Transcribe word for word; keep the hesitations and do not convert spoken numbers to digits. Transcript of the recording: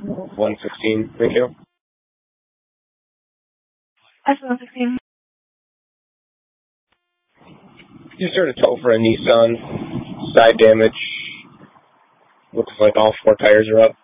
one sixteen ratio. S one sixteen. Just heard a tow for a Nissan. Side damage. Looks like all four tires are up.